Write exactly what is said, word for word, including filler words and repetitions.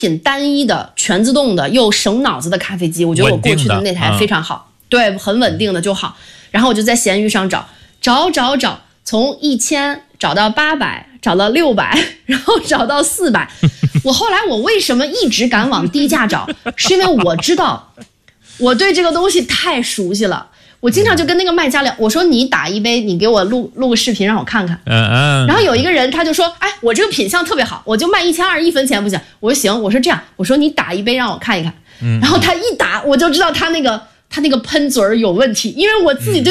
品单一的全自动的又省脑子的咖啡机，我觉得我过去的那台非常好，对，很稳定的就好。然后我就在闲鱼上找找找找，从一千找到八百，找到六百，然后找到四百。我后来我为什么一直敢往低价找，是因为我知道我对这个东西太熟悉了。我经常就跟那个卖家聊，我说你打一杯，你给我录录个视频让我看看。嗯嗯。然后有一个人他就说，哎，我这个品相特别好，我就卖一千二，一分钱不行。我说行，我说这样，我说你打一杯让我看一看。嗯。然后他一打，我就知道他那个他那个喷嘴儿有问题，因为我自己对